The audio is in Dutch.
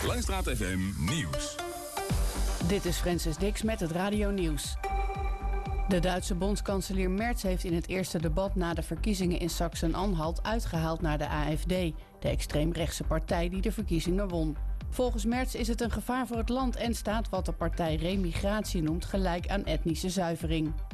Langstraat FM Nieuws. Dit is Francis Dix met het Radio Nieuws. De Duitse bondskanselier Merz heeft in het eerste debat na de verkiezingen in Sachsen-Anhalt uitgehaald naar de AfD, de extreemrechtse partij die de verkiezingen won. Volgens Merz is het een gevaar voor het land en staat wat de partij remigratie noemt gelijk aan etnische zuivering.